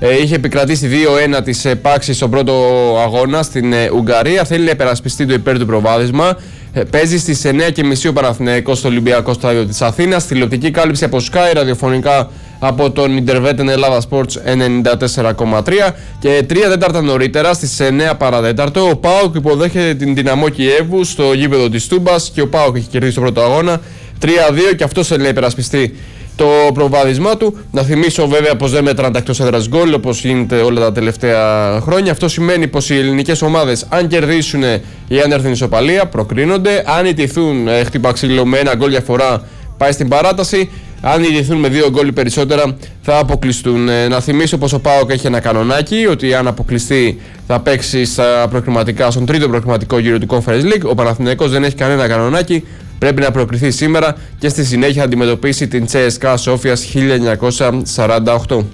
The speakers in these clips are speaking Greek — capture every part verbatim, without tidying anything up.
είχε επικρατήσει δύο ένα της Πάξης στον πρώτο αγώνα στην Ουγγαρία. Θέλει να υπερασπιστεί το υπέρ του προβάδισμα. Παίζει στις εννιά και μισή ο Παναθηναϊκός στο Ολυμπιακό Στάδιο της Αθήνας. Τηλεοπτική κάλυψη από Sky, ραδιοφωνικά από τον Interveten Ελλάδα Sports ενενήντα τέσσερα κόμμα τρία. Και τρία τέταρτα νωρίτερα στις εννιά παρατέταρτο ο ΠΑΟΚ υποδέχεται την Δυναμό Κιέβου στο γήπεδο της Τούμπας και ο ΠΑΟΚ έχει κερδίσει τον πρώτο αγώνα τρία δύο και αυτός θέλει να υπερασπιστεί το προβάδισμά του. Να θυμίσω βέβαια πως δεν μετράνε τα εκτός έδρας γκολ όπως γίνεται όλα τα τελευταία χρόνια. Αυτό σημαίνει πως οι ελληνικές ομάδες, αν κερδίσουν ή αν έρθουν ισοπαλία, προκρίνονται. Αν ιτηθούν χτύπα ξύλο με ένα γκολ διαφορά, πάει στην παράταση. Αν ιτηθούν με δύο γκολ περισσότερα, θα αποκλειστούν. Να θυμίσω πως ο ΠΑΟΚ έχει ένα κανονάκι, ότι αν αποκλειστεί θα παίξει στα προκριματικά, στον τρίτο προκριματικό γύρο του Conference League. Ο Παναθηναϊκός δεν έχει κανένα κανονάκι. Πρέπει να προκριθεί σήμερα και στη συνέχεια να αντιμετωπίσει την Τσέσκα Σόφιας χίλια εννιακόσια σαράντα οκτώ.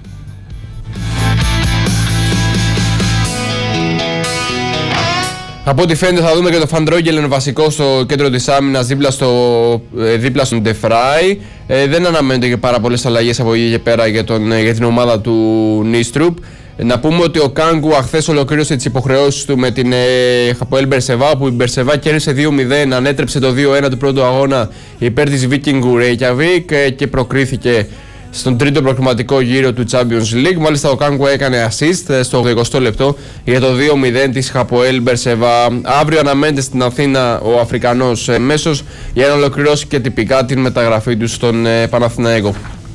Από ό,τι φαίνεται θα δούμε και το Φαντρόγγελεν βασικό στο κέντρο της άμυνας δίπλα, στο, δίπλα στον Ντεφράι. Ε, δεν αναμένονται και πάρα πολλές αλλαγές από εκεί και πέρα για, τον, για την ομάδα του Νίστρουπ. Να πούμε ότι ο Κάγκου χθες ολοκλήρωσε τις υποχρεώσεις του με την Χαποέλ Μπερσεβά, που η Μπερσεβά κέρδισε δύο μηδέν, ανέτρεψε το δύο ένα του πρώτου αγώνα υπέρ της Βίκινγκου Ρέικιαβικ και προκρίθηκε στον τρίτο προκριματικό γύρο του Champions League. Μάλιστα ο Κάγκου έκανε assist στο ογδοηκοστό λεπτό για το δύο μηδέν της Χαποέλ Μπερσεβά. Αύριο αναμένεται στην Αθήνα ο Αφρικανός μέσος για να ολοκληρώσει και τυπικά την μεταγραφή του στον Παναθηναϊκό.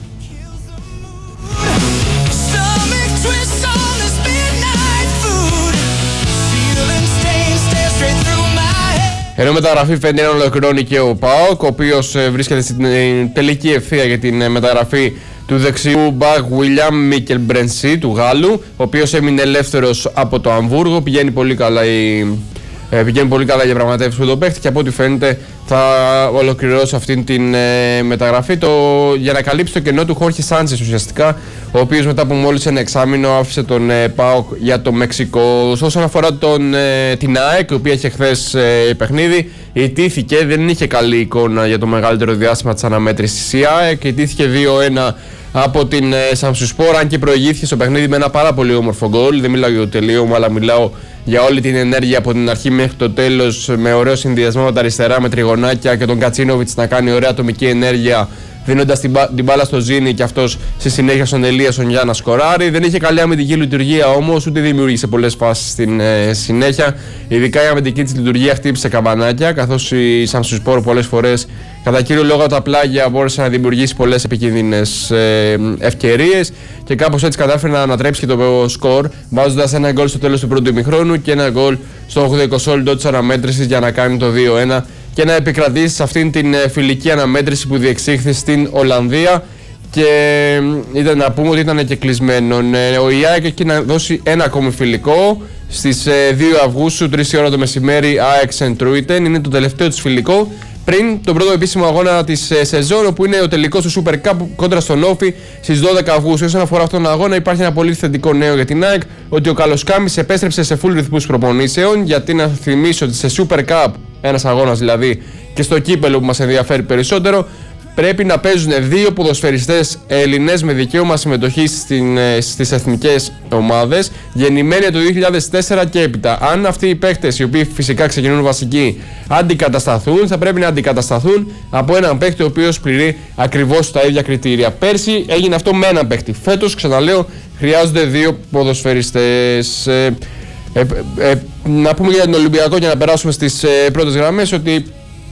Ενώ μεταγραφή φαίνεται να ολοκληρώνει και ο ΠΑΟΚ, ο οποίος βρίσκεται στην τελική ευθεία για την μεταγραφή του δεξιού μπακ William Μικελμπρενσί του Γάλλου, ο οποίος έμεινε ελεύθερος από το Αμβούργο. Πηγαίνει πολύ καλά η, πηγαίνει πολύ καλά η διαπραγματεύση με τον παίχτη και από ό,τι φαίνεται θα ολοκληρώσει αυτή την ε, μεταγραφή το, για να καλύψει το κενό του Χόρχε Σάντσες ουσιαστικά, ο οποίος μετά από μόλις ένα εξάμηνο άφησε τον ε, ΠΑΟΚ για το Μεξικό. Όσον αφορά τον, ε, την ΑΕΚ, η οποία είχε χθες ε, παιχνίδι, ιτήθηκε, δεν είχε καλή εικόνα για το μεγαλύτερο διάστημα της αναμέτρησης η ΑΕΚ, ιτήθηκε δύο ένα από την ε, Σαμσουσπόρ, αν και προηγήθηκε στο παιχνίδι με ένα πάρα πολύ όμορφο γκολ. Δεν μιλάω για το τελείωμα, αλλά μιλάω για όλη την ενέργεια από την αρχή μέχρι το τέλος, με ωραίο συνδυασμό με τα αριστερά, με τριγωνάκια και τον Κατσίνοβιτς να κάνει ωραία ατομική ενέργεια, δίνοντας την, την μπάλα στο Ζήνη και αυτός στη συνέχεια στον Ελία στον Γιάννα σκοράρει. Δεν είχε καλή αμυντική λειτουργία όμως, ούτε δημιούργησε πολλές φάσεις στην ε, συνέχεια. Ειδικά η αμυντική της λειτουργία χτύπησε καμπανάκια, καθώς η Σαμσουσπόρ πολλές φορές, κατά κύριο λόγο από τα πλάγια, μπόρεσε να δημιουργήσει πολλές επικίνδυνες ε, ευκαιρίες και κάπως έτσι κατάφερε να ανατρέψει και το σκορ, βάζοντας ένα γκολ στο τέλος του πρώτου ημιχρόνου και ένα γκολ στο ογδοηκοστό λεπτό της αναμέτρησης για να κάνει το δύο ένα και να επικρατήσει σε αυτήν την φιλική αναμέτρηση που διεξήχθη στην Ολλανδία. Και ήταν να πούμε ότι ήταν και κλεισμένο. Ο ΙΑΕΚ έχει να δώσει ένα ακόμη φιλικό στις δύο Αυγούστου, τρεις η ώρα το μεσημέρι, ΑΕΚ Σεντρούιτεν. Είναι το τελευταίο της φιλικό πριν τον πρώτο επίσημο αγώνα της σεζόν, όπου είναι ο τελικός του Super Cup κόντρα στον Όφη στις δώδεκα Αυγούστου. Όσον αφορά αυτόν τον αγώνα, υπάρχει ένα πολύ θετικό νέο για την ΑΕΚ, ότι ο Καλοσκάμης επέστρεψε σε full ρυθμούς προπονήσεων. Γιατί να θυμίσω ότι σε Super Cup, ένας αγώνας δηλαδή, και στο κύπελο που μας ενδιαφέρει περισσότερο, πρέπει να παίζουν δύο ποδοσφαιριστές Έλληνες με δικαίωμα συμμετοχής στις εθνικές ομάδες, γεννημένοι το δύο χιλιάδες τέσσερα και έπειτα. Αν αυτοί οι παίκτες, οι οποίοι φυσικά ξεκινούν βασικοί, αντικατασταθούν, θα πρέπει να αντικατασταθούν από έναν παίκτη ο οποίος πληρεί ακριβώς τα ίδια κριτήρια. Πέρσι έγινε αυτό με έναν παίκτη. Φέτος, ξαναλέω, χρειάζονται δύο ποδοσφαιριστές. Ε, ε, ε, ε, να πούμε για τον Ολυμπιακό και να περάσουμε στις ε, πρώτες γραμμές ότι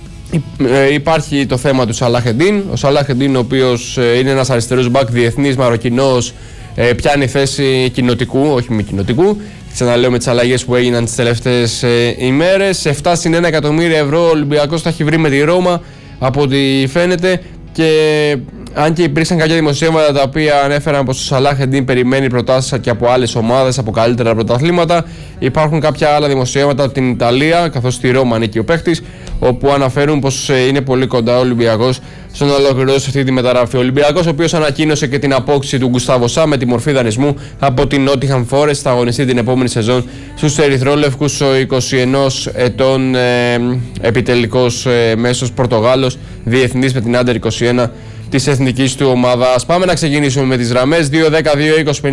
υπάρχει το θέμα του Σαλάχεντίν. Ο Σαλάχεντίν, ο οποίος είναι ένας αριστερός μπακ διεθνής Μαροκινός, πιάνει θέση κοινοτικού, όχι μη κοινοτικού. Ξαναλέω με τις αλλαγές που έγιναν τις τελευταίες ημέρες. επτά συν ένα εκατομμύρια ευρώ ο Ολυμπιακός τα έχει βρει με τη Ρώμα από ό,τι φαίνεται. Και αν και υπήρξαν κάποια δημοσιεύματα τα οποία ανέφεραν πως ο Σαλάχεντίν περιμένει προτάσεις και από άλλες ομάδες, από καλύτερα πρωταθλήματα, υπάρχουν κάποια άλλα δημοσιεύματα από την Ιταλία, καθώς στη Ρώμα ανήκει ο παίχτης, όπου αναφέρουν πως είναι πολύ κοντά ο Ολυμπιακός στο να ολοκληρώσει αυτή τη μεταγραφή. Ο Ολυμπιακός, ο οποίος ανακοίνωσε και την απόκτηση του Γκουστάβο Σα με τη μορφή δανεισμού από την Νότιχαμ Φόρεστ, θα αγωνιστεί την επόμενη σεζόν στους ερυθρόλευκους. Ο είκοσι ενός ετών ε, επιτελικός ε, μέσος Πορτογάλος, διεθνής με την Άντερ είκοσι ένα της εθνικής του ομάδας. Πάμε να ξεκινήσουμε με τις γραμμές δύο δέκα δύο είκοσι